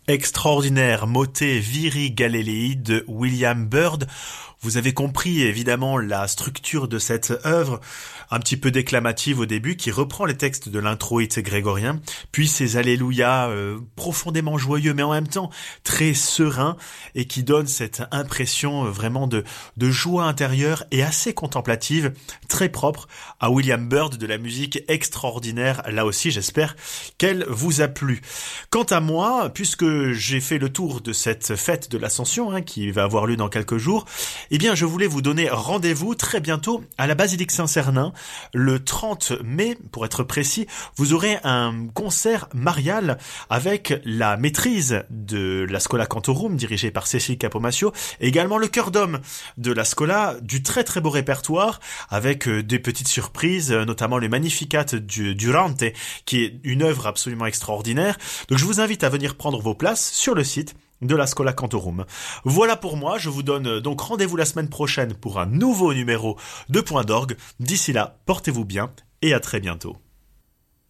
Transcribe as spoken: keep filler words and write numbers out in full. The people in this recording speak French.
Extraordinaire motet Viri Galilei de William Byrd. Vous avez compris évidemment la structure de cette œuvre, un petit peu déclamative au début, qui reprend les textes de l'introïte grégorien, puis ces alléluia euh, profondément joyeux, mais en même temps très sereins, et qui donne cette impression euh, vraiment de, de joie intérieure et assez contemplative, très propre à William Byrd, de la musique extraordinaire. Là aussi, j'espère qu'elle vous a plu. Quant à moi, puisque j'ai fait le tour de cette fête de l'Ascension, hein, qui va avoir lieu dans quelques jours, eh bien, je voulais vous donner rendez-vous très bientôt à la Basilique Saint-Cernin. Le trente mai, pour être précis, vous aurez un concert marial avec la maîtrise de la Schola Cantorum, dirigée par Cécile Capomascio, et également le chœur d'homme de la Schola, du très très beau répertoire, avec des petites surprises, notamment le Magnificat du Durante, qui est une œuvre absolument extraordinaire. Donc je vous invite à venir prendre vos places sur le site de la Schola Cantorum. Voilà pour moi, je vous donne donc rendez-vous la semaine prochaine pour un nouveau numéro de Point d'Orgue. D'ici là, portez-vous bien et à très bientôt.